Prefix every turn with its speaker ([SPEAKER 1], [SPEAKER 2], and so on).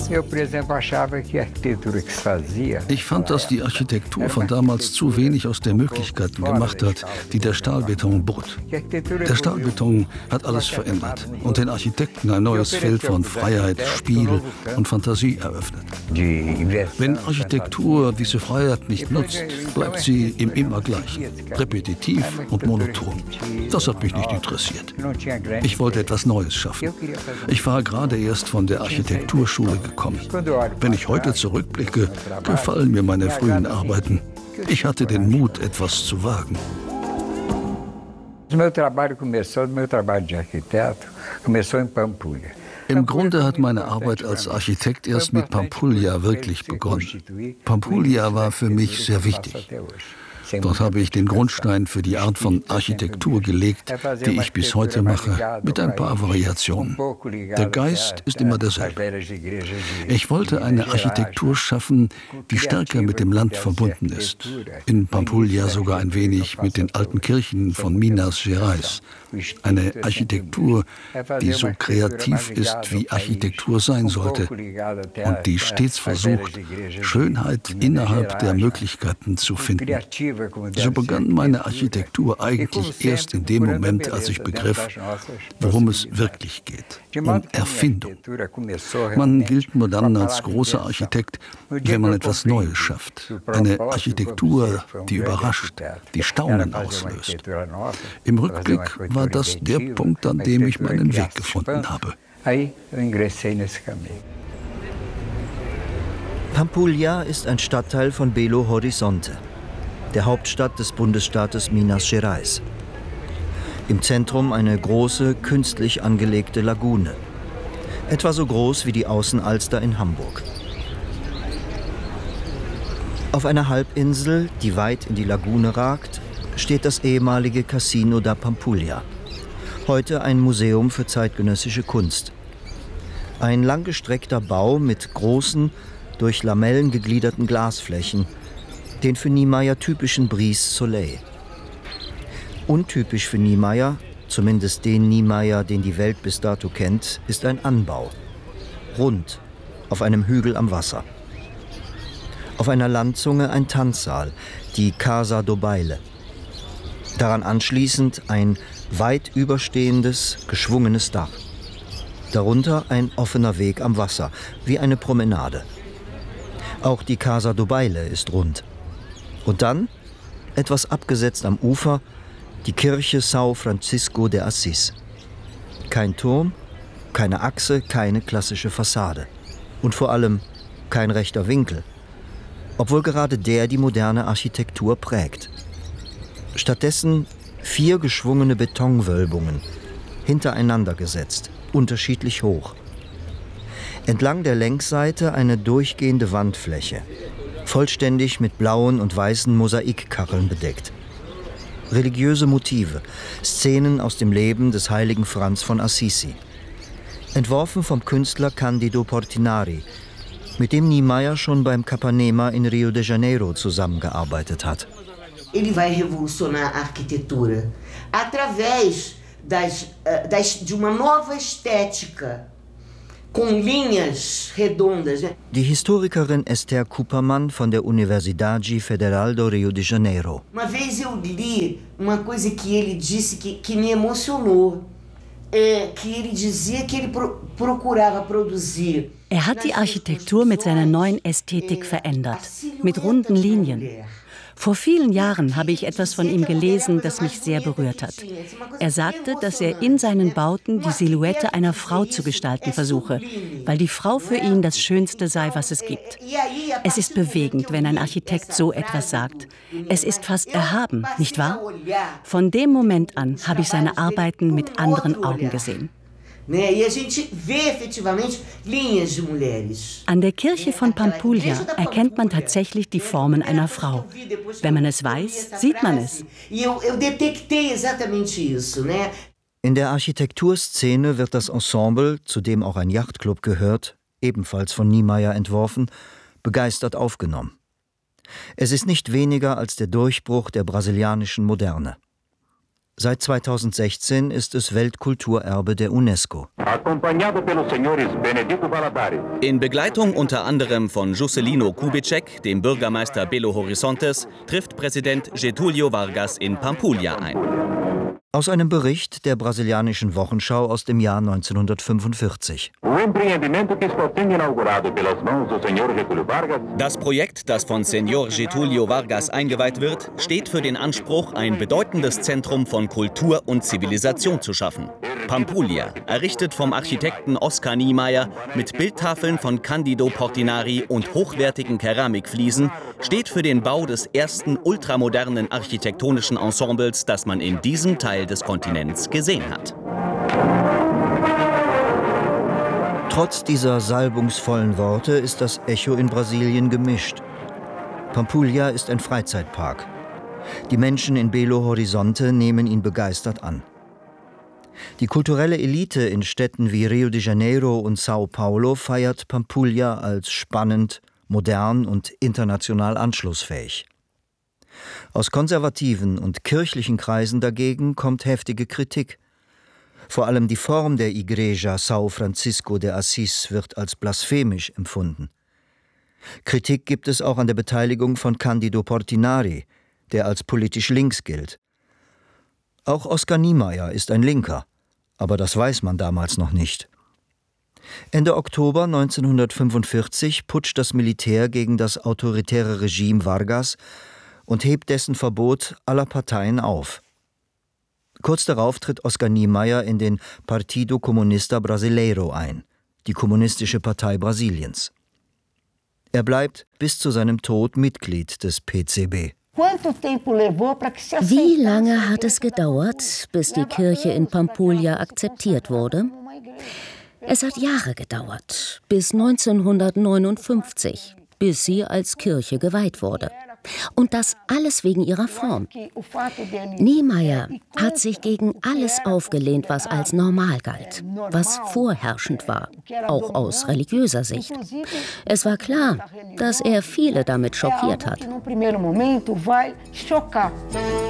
[SPEAKER 1] Ich fand, dass die Architektur von damals zu wenig aus den Möglichkeiten gemacht hat, die der Stahlbeton bot. Der Stahlbeton hat alles verändert und den Architekten ein neues Feld von Freiheit, Spiel und Fantasie eröffnet. Wenn Architektur diese Freiheit nicht nutzt, bleibt sie im Immergleichen, repetitiv und monoton. Das hat mich nicht interessiert. Ich wollte etwas Neues schaffen. Ich war gerade erst von der Architekturschule gekommen. Wenn ich heute zurückblicke, gefallen mir meine frühen Arbeiten. Ich hatte den Mut, etwas zu wagen. Im Grunde hat meine Arbeit als Architekt erst mit Pampulha wirklich begonnen. Pampulha war für mich sehr wichtig. Dort habe ich den Grundstein für die Art von Architektur gelegt, die ich bis heute mache, mit ein paar Variationen. Der Geist ist immer derselbe. Ich wollte eine Architektur schaffen, die stärker mit dem Land verbunden ist. In Pampulha sogar ein wenig mit den alten Kirchen von Minas Gerais. Eine Architektur, die so kreativ ist, wie Architektur sein sollte und die stets versucht, Schönheit innerhalb der Möglichkeiten zu finden. So begann meine Architektur eigentlich erst in dem Moment, als ich begriff, worum es wirklich geht, um Erfindung. Man gilt nur dann als großer Architekt, wenn man etwas Neues schafft. Eine Architektur, die überrascht, die Staunen auslöst. Im Rückblick war das der Punkt, an dem ich meinen Weg gefunden habe.
[SPEAKER 2] Pampulha ist ein Stadtteil von Belo Horizonte, der Hauptstadt des Bundesstaates Minas Gerais. Im Zentrum eine große, künstlich angelegte Lagune. Etwa so groß wie die Außenalster in Hamburg. Auf einer Halbinsel, die weit in die Lagune ragt, steht das ehemalige Casino da Pampulha. Heute ein Museum für zeitgenössische Kunst. Ein langgestreckter Bau mit großen, durch Lamellen gegliederten Glasflächen, den für Niemeyer typischen Brise Soleil. Untypisch für Niemeyer, zumindest den Niemeyer, den die Welt bis dato kennt, ist ein Anbau. Rund, auf einem Hügel am Wasser. Auf einer Landzunge ein Tanzsaal, die Casa do Baile. Daran anschließend ein weit überstehendes, geschwungenes Dach. Darunter ein offener Weg am Wasser, wie eine Promenade. Auch die Casa do Baile ist rund. Und dann, etwas abgesetzt am Ufer, die Kirche São Francisco de Assis. Kein Turm, keine Achse, keine klassische Fassade. Und vor allem kein rechter Winkel, obwohl gerade der die moderne Architektur prägt. Stattdessen 4 geschwungene Betonwölbungen, hintereinander gesetzt, unterschiedlich hoch. Entlang der Längsseite eine durchgehende Wandfläche, vollständig mit blauen und weißen Mosaikkacheln bedeckt. Religiöse Motive, Szenen aus dem Leben des heiligen Franz von Assisi. Entworfen vom Künstler Candido Portinari, mit dem Niemeyer schon beim Capanema in Rio de Janeiro zusammengearbeitet hat.
[SPEAKER 3] Ele vai revolucionar a arquitetura através de uma nova estética.
[SPEAKER 2] Die Historikerin Esther Kuperman von der Universidade Federal do Rio de Janeiro.
[SPEAKER 3] Uma vez eu li uma coisa que ele disse que me emocionou. Que ele dizia que ele procurava produzir.
[SPEAKER 4] Er hat die Architektur mit seiner neuen Ästhetik verändert, mit runden Linien. Vor vielen Jahren habe ich etwas von ihm gelesen, das mich sehr berührt hat. Er sagte, dass er in seinen Bauten die Silhouette einer Frau zu gestalten versuche, weil die Frau für ihn das Schönste sei, was es gibt. Es ist bewegend, wenn ein Architekt so etwas sagt. Es ist fast erhaben, nicht wahr? Von dem Moment an habe ich seine Arbeiten mit anderen Augen gesehen. An der Kirche von Pampulha erkennt man tatsächlich die Formen einer Frau. Wenn man es weiß, sieht man es.
[SPEAKER 2] In der Architekturszene wird das Ensemble, zu dem auch ein Yachtclub gehört, ebenfalls von Niemeyer entworfen, begeistert aufgenommen. Es ist nicht weniger als der Durchbruch der brasilianischen Moderne. Seit 2016 ist es Weltkulturerbe der UNESCO.
[SPEAKER 5] In Begleitung unter anderem von Juscelino Kubitschek, dem Bürgermeister Belo Horizontes, trifft Präsident Getúlio Vargas in Pampulha ein.
[SPEAKER 2] Aus einem Bericht der brasilianischen Wochenschau aus dem Jahr 1945.
[SPEAKER 5] Das Projekt, das von Senor Getúlio Vargas eingeweiht wird, steht für den Anspruch, ein bedeutendes Zentrum von Kultur und Zivilisation zu schaffen. Pampulha, errichtet vom Architekten Oscar Niemeyer mit Bildtafeln von Cândido Portinari und hochwertigen Keramikfliesen, steht für den Bau des ersten ultramodernen architektonischen Ensembles, das man in diesem Teil des Kontinents gesehen hat.
[SPEAKER 2] Trotz dieser salbungsvollen Worte ist das Echo in Brasilien gemischt. Pampulha ist ein Freizeitpark. Die Menschen in Belo Horizonte nehmen ihn begeistert an. Die kulturelle Elite in Städten wie Rio de Janeiro und São Paulo feiert Pampulha als spannend, modern und international anschlussfähig. Aus konservativen und kirchlichen Kreisen dagegen kommt heftige Kritik. Vor allem die Form der Igreja São Francisco de Assis wird als blasphemisch empfunden. Kritik gibt es auch an der Beteiligung von Cândido Portinari, der als politisch links gilt. Auch Oscar Niemeyer ist ein Linker, aber das weiß man damals noch nicht. Ende Oktober 1945 putscht das Militär gegen das autoritäre Regime Vargas und hebt dessen Verbot aller Parteien auf. Kurz darauf tritt Oscar Niemeyer in den Partido Comunista Brasileiro ein, die kommunistische Partei Brasiliens. Er bleibt bis zu seinem Tod Mitglied des PCB.
[SPEAKER 6] Wie lange hat es gedauert, bis die Kirche in Pampulha akzeptiert wurde? Es hat Jahre gedauert, bis 1959, bis sie als Kirche geweiht wurde. Und das alles wegen ihrer Form. Niemeyer hat sich gegen alles aufgelehnt, was als normal galt, was vorherrschend war, auch aus religiöser Sicht. Es war klar, dass er viele damit schockiert hat.